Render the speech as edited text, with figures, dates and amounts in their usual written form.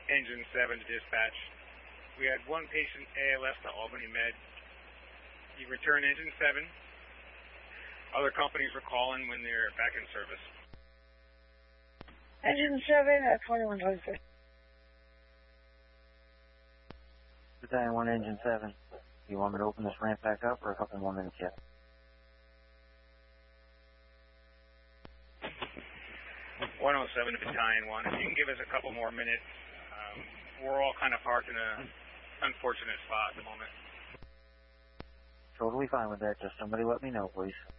Engine 7 to dispatch. We had one patient ALS to Albany Med. You return Engine 7. Other companies are calling when they're back in service. Engine 7 at 2126. Battalion 1, Engine 7. You want me to open this ramp back up or a couple more minutes yet? .107 to Battalion 1. If you can give us a couple more minutes, we're all kind of parked in an unfortunate spot at the moment. Totally fine with that. Just somebody let me know, please.